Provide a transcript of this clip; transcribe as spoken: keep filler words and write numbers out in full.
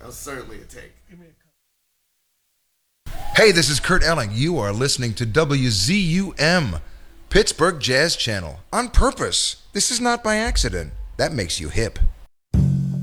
That was certainly a take. Hey, this is Kurt Elling. You are listening to W Z U M, Pittsburgh Jazz Channel. On purpose. This is not by accident. That makes you hip.